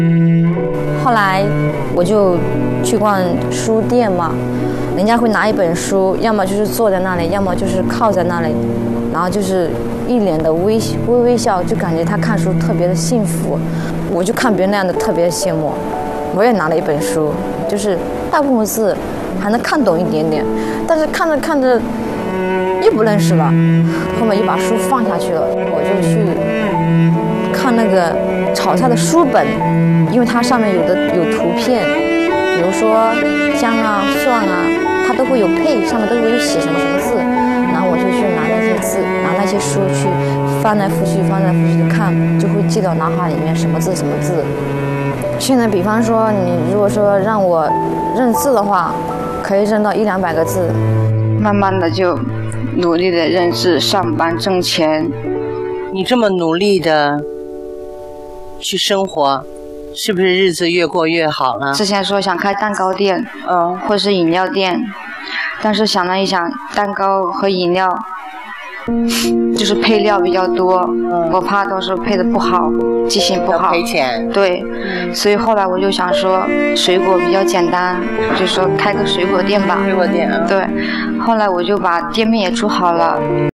后来我就去逛书店嘛，人家会拿一本书，要么就是坐在那里，要么就是靠在那里，然后就是一脸的微笑，就感觉他看书特别的幸福。我就看别人那样的特别的羡慕，我也拿了一本书，就是大部分字还能看懂一点点，但是看着看着又不认识了，后面又把书放下去了，我就去看那个炒菜的书本，因为它上面有图片，比如说姜啊、蒜啊，它都会有配，上面都会有写什么什么字，然后我就去拿那些字，拿那些书去翻来覆去的看，就会记到脑海里面什么字什么字。现在比方说你如果说让我认字的话，可以认到100-200个字， 慢慢的就努力的认字，上班挣钱。 你这么努力的去生活，是不是日子越过越好了？ 之前说想开蛋糕店，或是饮料店，但是想了一想，蛋糕和饮料就是配料比较多，我怕到时候配的不好，记性不好， 要赔钱。 对，所以后来我就想说，水果比较简单，我就说开个水果店吧。 水果店啊。 对，后来我就把店面也租好了，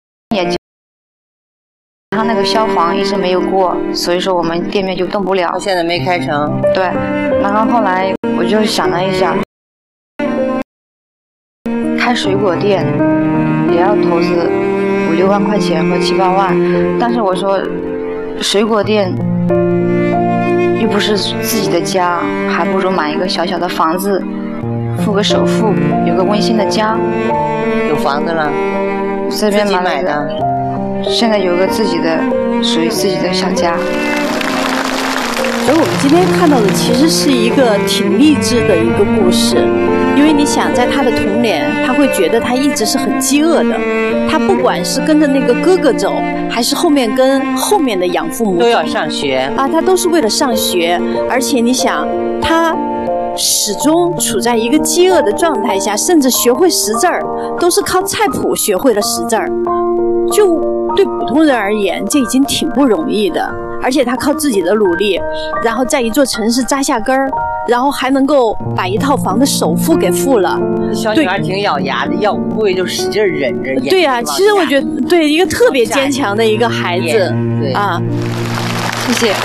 他那个消防一直没有过，所以说我们店面就动不了。 到现在没开成。 对，然后后来我就想了一想，开水果店也要投资5-6万块钱和7-8万，但是我说水果店又不是自己的家，还不如买一个小小的房子，付个首付，有个温馨的家。 有房子了？ 这边自己买的。 现在有个自己的属于自己的小家。 所以我们今天看到的其实是一个挺励志的一个故事，因为你想，在他的童年，他会觉得他一直是很饥饿的，他不管是跟着那个哥哥走，还是后面跟后面的养父母都要上学啊，他都是为了上学，而且你想，他始终处在一个饥饿的状态下，甚至学会识字儿，都是靠菜谱学会了识字儿，就对普通人而言，这已经挺不容易的。而且他靠自己的努力，然后在一座城市扎下根儿，然后还能够把一套房的首付给付了。 小女孩挺咬牙的，要不会就使劲忍着。 对呀，其实我觉得对一个特别坚强的一个孩子啊。 谢谢。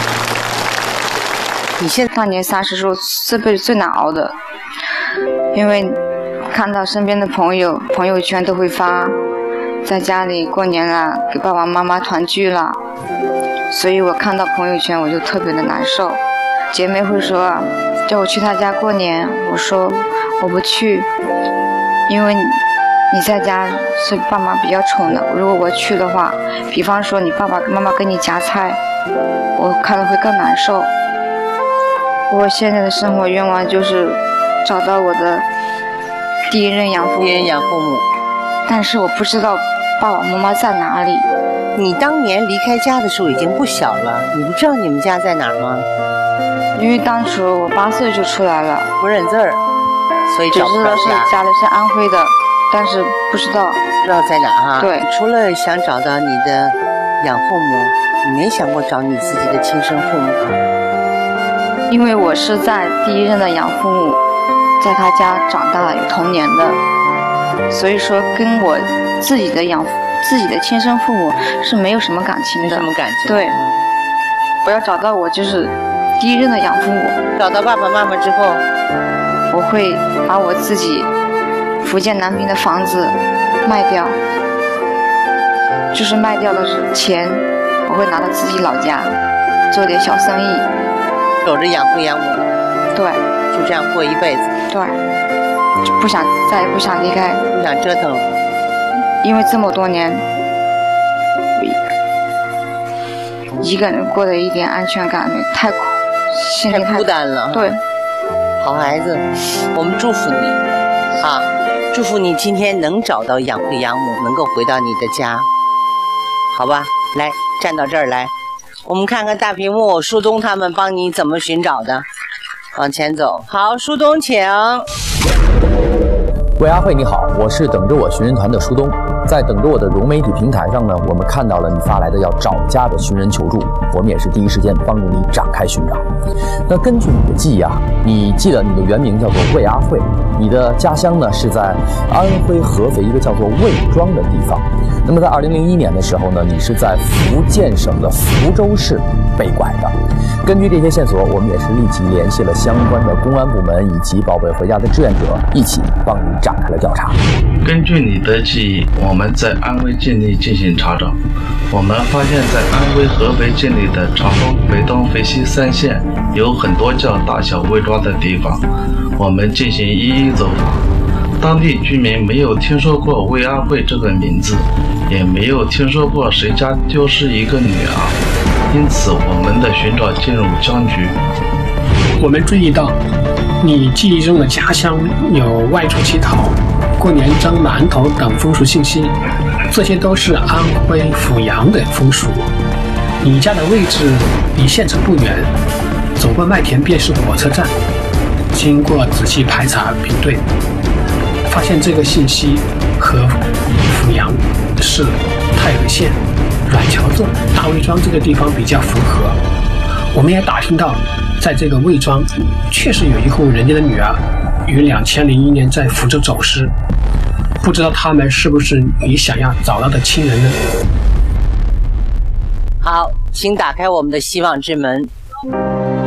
你现在大年30说这辈子最难熬的，因为看到身边的朋友圈都会发，在家里过年了，给爸爸妈妈团聚了。所以我看到朋友圈我就特别的难受。姐妹会说叫我去她家过年，我说我不去，因为你在家是爸妈比较宠的，如果我去的话，比方说你爸爸妈妈给你夹菜，我看了会更难受。我现在的生活愿望就是找到我的第一任养父母，但是我不知道爸爸妈妈在哪里。 你当年离开家的时候已经不小了，你不知道你们家在哪儿吗？ 因为当时我8岁就出来了， 不认字儿，所以找不到家。 只知道是家里是安徽的，但是不知道在哪哈。 对， 除了想找到你的养父母，你没想过找你自己的亲生父母？ 因为我是在第一任的养父母在他家长大有童年的，所以说跟我自己的亲生父母是没有什么感情的。 什么感情？ 对，我要找到我就是第一任的养父母。 找到爸爸妈妈之后， 我会把我自己福建南平的房子卖掉，就是卖掉的钱我会拿到自己老家做点小生意， 守着养父养母。 对， 就这样过一辈子。 对，就再也不想离开， 不想折腾了。 因为这么多年一个人过的一点安全感太苦，心里太孤单了。 对， 好孩子，我们祝福你啊，祝福你今天能找到养父养母，能够回到你的家，好吧？来，站到这儿来，我们看看大屏幕，舒东他们帮你怎么寻找的。往前走，好，舒东请。 魏阿慧你好，我是等着我寻人团的舒东。 在等着我的融媒体平台上呢，我们看到了你发来的要找家的寻人求助，我们也是第一时间帮助你展开寻找。那根据你的记忆啊，你记得你的原名叫做魏阿慧，你的家乡呢是在安徽合肥一个叫做魏庄的地方。那么在2001年的时候呢，你是在福建省的福州市被拐的。根据这些线索，我们也是立即联系了相关的公安部门以及宝贝回家的志愿者，一起帮你展开了调查。 根据你的记忆，我们在安徽境内进行查找，我们发现在安徽合肥境内的长风、肥东、肥西3县有很多叫大小魏庄的地方，我们进行一一走访。当地居民没有听说过魏阿慧这个名字，也没有听说过谁家丢失一个女儿，因此我们的寻找进入僵局。 我们注意到你记忆中的家乡有外出乞讨、过年蒸馒头等风俗信息，这些都是安徽阜阳的风俗。你家的位置离县城不远，走过麦田便是火车站。经过仔细排查比对，发现这个信息和阜阳市太和县阮桥镇大魏庄这个地方比较符合。我们也打听到，在这个魏庄确实有一户人家的女儿于2001年在福州走失，不知道他们是不是你想要找到的亲人呢？ 好，请打开我们的希望之门。